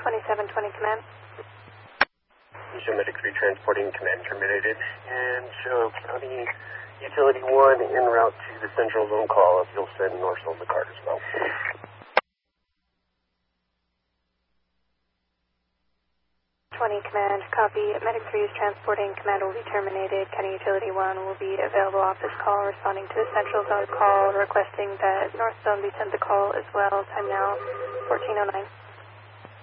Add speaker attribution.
Speaker 1: 2720 command.
Speaker 2: Show Medic 3 transporting command terminated. And show County Utility 1 en route to the central zone call. If you'll send Northville the card as well.
Speaker 1: 20 command, copy. Medic 3 is transporting, command will be terminated. County Utility 1 will be available off this call, responding to the central zone call, requesting that North Zone be sent the call as well. Time now 14:09.